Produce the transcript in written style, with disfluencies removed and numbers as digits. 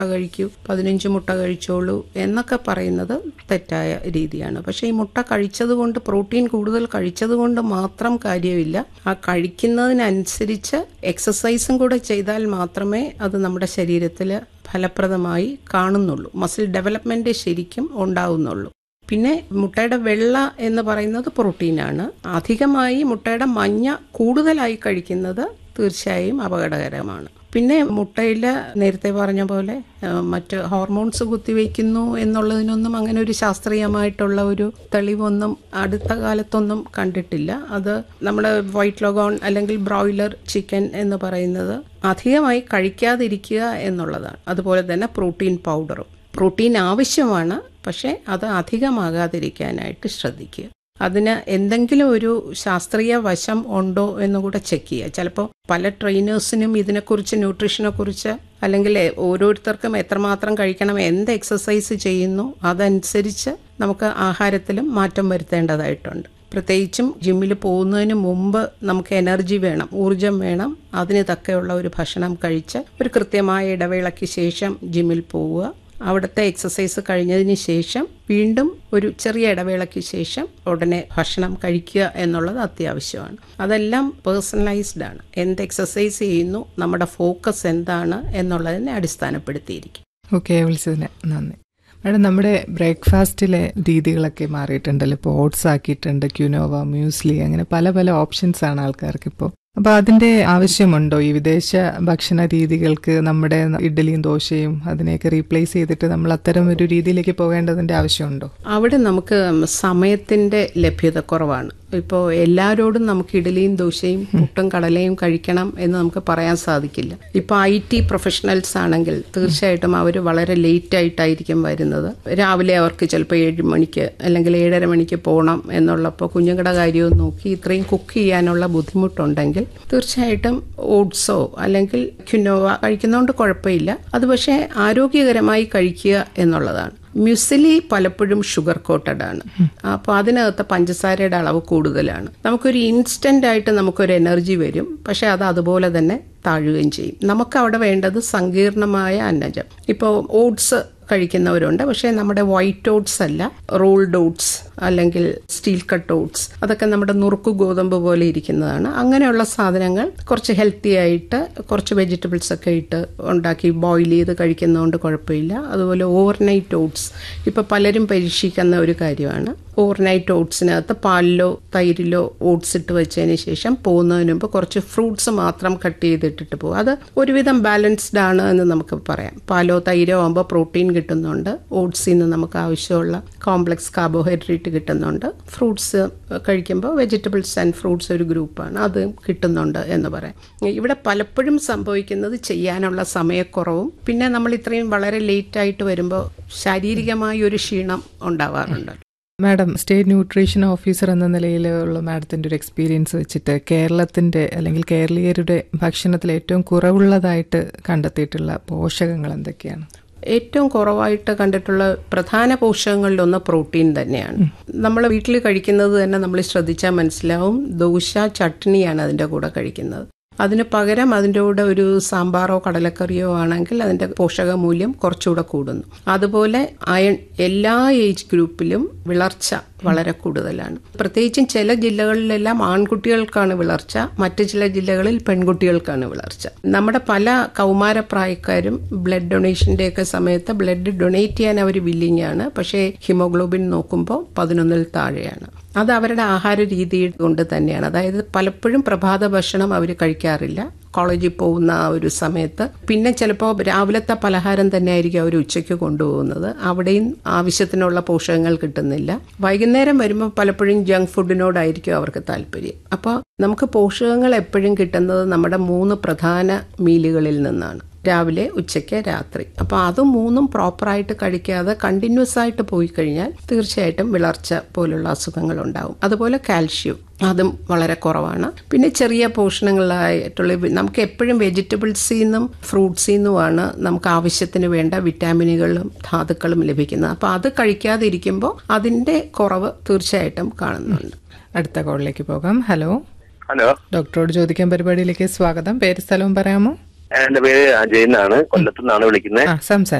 കഴിക്കൂ, 15 മുട്ട കഴിച്ചോളൂ എന്നൊക്കെ പറയുന്നത് തെറ്റായ രീതിയാണ്. പക്ഷേ ഈ മുട്ട കഴിച്ചത് കൊണ്ട്, പ്രോട്ടീൻ കൂടുതൽ കഴിച്ചത് കൊണ്ട് മാത്രം കാര്യമില്ല. ആ കഴിക്കുന്നതിനനുസരിച്ച് എക്സസൈസും കൂടെ ചെയ്താൽ മാത്രമേ അത് നമ്മുടെ ശരീരത്തിൽ ഫലപ്രദമായി കാണുന്നുള്ളൂ, മസിൽ ഡെവലപ്മെൻറ്റ് ശരിക്കും ഉണ്ടാവുന്നുള്ളൂ. പിന്നെ മുട്ടയുടെ വെള്ള എന്ന് പറയുന്നത് പ്രോട്ടീനാണ്. അധികമായി മുട്ടയുടെ മഞ്ഞ കൂടുതലായി കഴിക്കുന്നത് തീർച്ചയായും അപകടകരമാണ്. പിന്നെ മുട്ടയിൽ നേരത്തെ പറഞ്ഞ പോലെ മറ്റ് ഹോർമോൺസ് കുത്തിവയ്ക്കുന്നു എന്നുള്ളതിനൊന്നും അങ്ങനെ ഒരു ശാസ്ത്രീയമായിട്ടുള്ള ഒരു തെളിവൊന്നും അടുത്ത കാലത്തൊന്നും കണ്ടിട്ടില്ല. അത് നമ്മുടെ വൈറ്റ് ലഗോൺ അല്ലെങ്കിൽ ബ്രോയിലർ ചിക്കൻ എന്ന് പറയുന്നത് അധികമായി കഴിക്കാതിരിക്കുക എന്നുള്ളതാണ്. അതുപോലെ തന്നെ പ്രോട്ടീൻ പൗഡറും. പ്രോട്ടീൻ ആവശ്യമാണ്, പക്ഷേ അത് അധികമാകാതിരിക്കാനായിട്ട് ശ്രദ്ധിക്കുക. അതിന് എന്തെങ്കിലും ഒരു ശാസ്ത്രീയ വശം ഉണ്ടോ എന്നുകൂടെ ചെക്ക് ചെയ്യുക. ചിലപ്പോൾ പല ട്രെയിനേഴ്സിനും ഇതിനെക്കുറിച്ച്, ന്യൂട്രീഷനെക്കുറിച്ച്, അല്ലെങ്കിൽ ഓരോരുത്തർക്കും എത്രമാത്രം കഴിക്കണം, എന്ത് എക്സസൈസ് ചെയ്യുന്നു അതനുസരിച്ച് നമുക്ക് ആഹാരത്തിലും മാറ്റം വരുത്തേണ്ടതായിട്ടുണ്ട്. പ്രത്യേകിച്ചും ജിമ്മിൽ പോകുന്നതിന് മുമ്പ് നമുക്ക് എനർജി വേണം, ഊർജം വേണം. അതിന് തക്കെയുള്ള ഒരു ഭക്ഷണം കഴിച്ച് ഒരു കൃത്യമായ ഇടവേളയ്ക്ക് ശേഷം ജിമ്മിൽ പോവുക. അവിടുത്തെ എക്സസൈസ് കഴിഞ്ഞതിന് ശേഷം വീണ്ടും ഒരു ചെറിയ ഇടവേളയ്ക്ക് ശേഷം ഉടനെ ഭക്ഷണം കഴിക്കുക എന്നുള്ളത് അത്യാവശ്യമാണ്. അതെല്ലാം പേഴ്സണലൈസ്ഡ് ആണ്. എന്ത് എക്സസൈസ് ചെയ്യുന്നു, നമ്മുടെ ഫോക്കസ് എന്താണ് എന്നുള്ളതിനെ അടിസ്ഥാനപ്പെടുത്തിയിരിക്കും. ഓക്കെ, വിളിച്ചതിന് നന്ദി. മാഡം, നമ്മുടെ ബ്രേക്ക്ഫാസ്റ്റിലെ രീതികളൊക്കെ മാറിയിട്ടുണ്ടല്ലോ. ഇപ്പോൾ ഓട്സ് ആക്കിയിട്ടുണ്ട്, ക്യുനോവ, മ്യൂസ്ലി, അങ്ങനെ പല പല ഓപ്ഷൻസ് ആണ് ആൾക്കാർക്ക് ഇപ്പോൾ. അപ്പോൾ അതിൻ്റെ ആവശ്യമുണ്ടോ? ഈ വിദേശ ഭക്ഷണ രീതികൾക്ക് നമ്മുടെ ഇഡ്ഡലിയും ദോശയും അതിനെയൊക്കെ റീപ്ലേസ് ചെയ്തിട്ട് നമ്മൾ അത്തരം ഒരു രീതിയിലേക്ക് പോകേണ്ടതിൻ്റെ ആവശ്യമുണ്ടോ? അവിടെ നമുക്ക് സമയത്തിൻ്റെ ലഭ്യത കുറവാണ്. ഇപ്പോൾ എല്ലാവരോടും നമുക്ക് ഇഡ്ഡലിയും ദോശയും പുട്ടും കടലയും കഴിക്കണം എന്ന് നമുക്ക് പറയാൻ സാധിക്കില്ല. ഇപ്പോൾ IT പ്രൊഫഷണൽസ് ആണെങ്കിൽ തീർച്ചയായിട്ടും അവർ വളരെ ലേറ്റ് ആയിട്ടായിരിക്കും വരുന്നത്. രാവിലെ അവർക്ക് ചിലപ്പോൾ 7 മണിക്ക് അല്ലെങ്കിൽ 7:30 മണിക്ക് പോകണം എന്നുള്ളപ്പോൾ കുഞ്ഞുങ്ങളുടെ കാര്യവും നോക്കി ഇത്രയും കുക്ക് ചെയ്യാനുള്ള ബുദ്ധിമുട്ടുണ്ടെങ്കിൽ തീർച്ചയായിട്ടും ഓട്സോ അല്ലെങ്കിൽ ക്യുനോവ കഴിക്കുന്നതുകൊണ്ട് കുഴപ്പമില്ല. അത് പക്ഷേ ആരോഗ്യകരമായി കഴിക്കുക എന്നുള്ളതാണ്. മ്യൂസ്ലി പലപ്പോഴും ഷുഗർ കോട്ടഡ് ആണ്. അപ്പോൾ അതിനകത്ത് പഞ്ചസാരയുടെ അളവ് കൂടുതലാണ്. നമുക്കൊരു ഇൻസ്റ്റന്റ് ആയിട്ട് നമുക്കൊരു എനർജി വരും, പക്ഷെ അത് അതുപോലെ തന്നെ താഴുകയും ചെയ്യും. നമുക്ക് അവിടെ വേണ്ടത് സങ്കീർണമായ അന്നജം. ഇപ്പോൾ ഓട്സ് കഴിക്കുന്നവരുണ്ട്, പക്ഷേ നമ്മുടെ വൈറ്റ് ഓട്സ് അല്ല, റോൾഡ് ഓട്സ് അല്ലെങ്കിൽ സ്റ്റീൽ കട്ട് ഓട്സ്, അതൊക്കെ നമ്മുടെ നുറുക്ക് ഗോതമ്പ് പോലെ ഇരിക്കുന്നതാണ്. അങ്ങനെയുള്ള സാധനങ്ങൾ കുറച്ച് ഹെൽത്തി ആയിട്ട് കുറച്ച് വെജിറ്റബിൾസ് ഒക്കെ ഇട്ട് ഉണ്ടാക്കി ബോയിൽ ചെയ്ത് കഴിക്കുന്നതുകൊണ്ട് കുഴപ്പമില്ല. അതുപോലെ ഓവർനൈറ്റ് ഓട്സ് ഇപ്പോൾ പലരും പരീക്ഷിക്കുന്ന ഒരു കാര്യമാണ്. ഓവർനൈറ്റ് ഓട്സിനകത്ത് പാലിലോ തൈരിലോ ഓട്സ് ഇട്ട് വെച്ചതിന് ശേഷം പോകുന്നതിന് മുമ്പ് കുറച്ച് ഫ്രൂട്ട്സ് മാത്രം കട്ട് ചെയ്തിട്ടിട്ട് പോകും. അത് ഒരുവിധം ബാലൻസ്ഡ് ആണ് എന്ന് നമുക്ക് പറയാം. പാലോ തൈരോ ആകുമ്പോൾ പ്രോട്ടീൻ കിട്ടുന്നുണ്ട്, ഓട്സിൽ നിന്ന് നമുക്ക് ആവശ്യമുള്ള കോംപ്ലക്സ് കാർബോഹൈഡ്രേറ്റ് കിട്ടുന്നുണ്ട്, ഫ്രൂട്ട്സ് കഴിക്കുമ്പോൾ വെജിറ്റബിൾസ് ആൻഡ് ഫ്രൂട്ട്സ് ഒരു ഗ്രൂപ്പാണ്, അത് കിട്ടുന്നുണ്ട് എന്ന് പറയാം. ഇവിടെ പലപ്പോഴും സംഭവിക്കുന്നത് ചെയ്യാനുള്ള സമയക്കുറവും പിന്നെ നമ്മൾ ഇത്രയും വളരെ ലേറ്റായിട്ട് വരുമ്പോൾ ശാരീരികമായ ഒരു ക്ഷീണം ഉണ്ടാവാറുണ്ട്. മാഡം, സ്റ്റേറ്റ് ന്യൂട്രീഷൻ ഓഫീസർ എന്ന നിലയിലുള്ള മാഡത്തിൻ്റെ ഒരു എക്സ്പീരിയൻസ് വെച്ചിട്ട് കേരളത്തിൻ്റെ അല്ലെങ്കിൽ കേരളീയരുടെ ഭക്ഷണത്തിൽ ഏറ്റവും കുറവുള്ളതായിട്ട് കണ്ടെത്തിയിട്ടുള്ള പോഷകങ്ങൾ എന്തൊക്കെയാണ്? ഏറ്റവും കുറവായിട്ട് കണ്ടിട്ടുള്ള പ്രധാന പോഷകങ്ങളിലൊന്ന് പ്രോട്ടീൻ തന്നെയാണ്. നമ്മൾ വീട്ടിൽ കഴിക്കുന്നത് തന്നെ നമ്മൾ ശ്രദ്ധിച്ചാൽ മനസ്സിലാവും, ദോശ ചട്നിയാണ് അതിൻ്റെ കൂടെ കഴിക്കുന്നത്. അതിന് പകരം അതിൻ്റെ കൂടെ ഒരു സാമ്പാറോ കടലക്കറിയോ ആണെങ്കിൽ അതിൻ്റെ പോഷകമൂല്യം കുറച്ചുകൂടെ കൂടുന്നു. അതുപോലെ അയൺ എല്ലാ ഏജ് ഗ്രൂപ്പിലും വിളർച്ച വളരെ കൂടുതലാണ്. പ്രത്യേകിച്ചും ചില ജില്ലകളിലെല്ലാം ആൺകുട്ടികൾക്കാണ് വിളർച്ച, മറ്റു ചില ജില്ലകളിൽ പെൺകുട്ടികൾക്കാണ് വിളർച്ച. നമ്മുടെ പല കൗമാരപ്രായക്കാരും ബ്ലഡ് ഡൊണേഷൻ്റെയൊക്കെ സമയത്ത് ബ്ലഡ് ഡൊണേറ്റ് ചെയ്യാൻ അവർ വില്ലിങ് ആണ്, പക്ഷേ ഹിമോഗ്ലോബിൻ നോക്കുമ്പോൾ 11-ൽ താഴെയാണ്. അത് അവരുടെ ആഹാര രീതി കൊണ്ട് തന്നെയാണ്. അതായത് പലപ്പോഴും പ്രഭാത ഭക്ഷണം അവർ കഴിക്കാറില്ല കോളേജിൽ പോകുന്ന ആ ഒരു സമയത്ത്. പിന്നെ ചിലപ്പോൾ രാവിലത്തെ പലഹാരം തന്നെ ആയിരിക്കും അവർ ഉച്ചയ്ക്ക് കൊണ്ടുപോകുന്നത്. അവിടെയും ആവശ്യത്തിനുള്ള പോഷകങ്ങൾ കിട്ടുന്നില്ല. വൈകുന്നേരം വരുമ്പോൾ പലപ്പോഴും ജങ്ക് ഫുഡിനോടായിരിക്കും അവർക്ക് താല്പര്യം. അപ്പോൾ നമുക്ക് പോഷകങ്ങൾ എപ്പോഴും കിട്ടുന്നത് നമ്മുടെ 3 പ്രധാന മീലുകളിൽ നിന്നാണ്, രാവിലെ, ഉച്ചയ്ക്ക്, രാത്രി. അപ്പോൾ അത് 3ഉം പ്രോപ്പറായിട്ട് കഴിക്കാതെ കണ്ടിന്യൂസ് ആയിട്ട് പോയി കഴിഞ്ഞാൽ തീർച്ചയായിട്ടും വിളർച്ച പോലുള്ള അസുഖങ്ങൾ ഉണ്ടാവും. അതുപോലെ കാൽഷ്യം, അതും വളരെ കുറവാണ്. പിന്നെ ചെറിയ പോഷണങ്ങളായിട്ടുള്ള നമുക്ക് എപ്പോഴും വെജിറ്റബിൾസിൽ നിന്നും ഫ്രൂട്ട്സിൽ നിന്നുമാണ് നമുക്ക് ആവശ്യത്തിന് വേണ്ട വിറ്റാമിനുകളും ധാതുക്കളും ലഭിക്കുന്നത്. അപ്പോൾ അത് കഴിക്കാതെ ഇരിക്കുമ്പോൾ അതിൻ്റെ കുറവ് തീർച്ചയായിട്ടും കാണുന്നുണ്ട്. അടുത്ത കോളിലേക്ക് പോകാം. ഹലോ. ഹലോ, ഡോക്ടറോട് ചോദിക്കാൻ പരിപാടിയിലേക്ക് സ്വാഗതം. പേര് സ്ഥലവും പറയാമോ? എന്റെ പേര് അജയ് എന്നാണ്, കൊല്ലത്തുനിന്നാണ് വിളിക്കുന്നത്. സംസാരിക്കും.